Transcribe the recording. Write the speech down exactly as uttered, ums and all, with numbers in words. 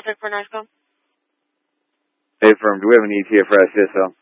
contact for NARSCO. Hey, firm, do we have an E T A for S C S L?